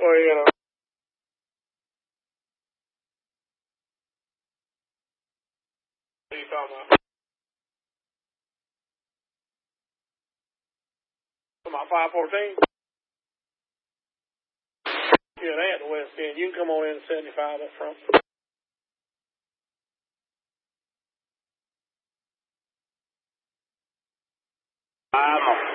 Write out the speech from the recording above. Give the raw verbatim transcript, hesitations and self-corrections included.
Or, you know. What are you talking about? About five fourteen? Yeah, they at the west end. You can come on in at seventy-five up front. I'm